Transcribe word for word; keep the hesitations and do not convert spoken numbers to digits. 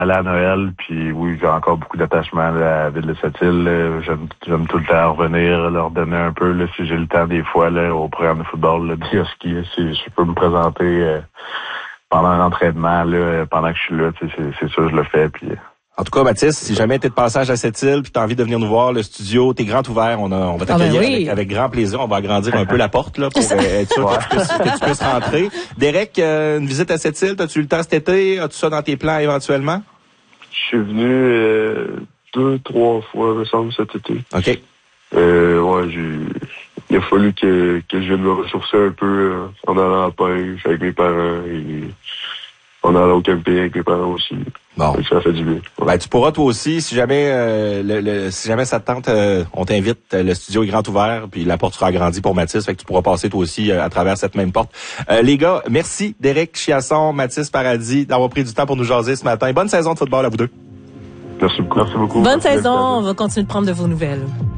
aller à Noël, puis oui, j'ai encore beaucoup d'attachement à la ville de Sept-Îles. J'aime, j'aime tout le temps revenir, leur donner un peu, là, si j'ai le temps des fois, là, au programme de football, là, du ski, si je peux me présenter euh, pendant l'entraînement, là, pendant que je suis là, c'est, c'est sûr je le fais, puis... En tout cas, Mathis, si jamais t'es de passage à Sept-Îles puis t'as envie de venir nous voir, le studio, t'es grand ouvert, on, a, on va t'accueillir ah ben oui. avec, avec grand plaisir. On va agrandir un peu la porte là pour euh, être sûr ouais. que, tu puisses, que tu puisses rentrer. Derek, euh, une visite à Sept-Îles, as-tu eu le temps cet été? As-tu ça dans tes plans éventuellement? Je suis venu euh, deux, trois fois, me semble, cet été. OK. Euh, ouais, j'ai... Il a fallu que, que je vienne me ressourcer un peu euh, en allant à la pêche avec mes parents et en allant au camping avec mes parents aussi. Bon. Ça fait du bien. Ouais. Ben, tu pourras toi aussi, si jamais euh, le, le, si jamais ça te tente, euh, on t'invite, le studio est grand ouvert, puis la porte sera agrandie pour Mathis, fait que tu pourras passer toi aussi euh, à travers cette même porte. Euh, les gars, merci Derek Chiasson, Mathis Paradis, d'avoir pris du temps pour nous jaser ce matin. Bonne saison de football à vous deux. Merci beaucoup. Merci beaucoup. Bonne saison, on va continuer de prendre de vos nouvelles.